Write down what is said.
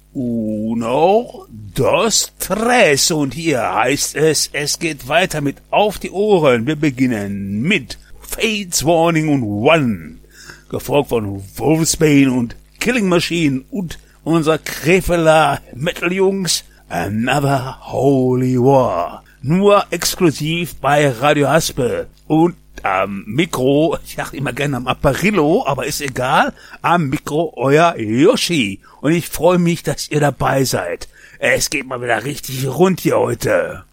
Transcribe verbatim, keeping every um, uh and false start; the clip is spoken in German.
Uno, dos, tres. Und hier heißt es, es geht weiter mit Auf die Ohren. Wir beginnen mit Fates Warning und One, gefolgt von Wolfsbane und Killing Machine und unser Krefeler Metal-Jungs Another Holy War. Nur exklusiv bei Radio Haspel. Und am Mikro, ich sag immer gerne am Apparillo, aber ist egal, am Mikro euer Yoshi. Und ich freue mich, dass ihr dabei seid. Es geht mal wieder richtig rund hier heute.